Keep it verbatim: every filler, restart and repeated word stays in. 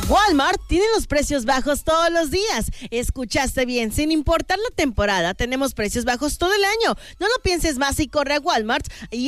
Walmart tiene los precios bajos todos los días. Escuchaste bien, sin importar la temporada, tenemos precios bajos todo el año. No lo pienses más y corre a Walmart y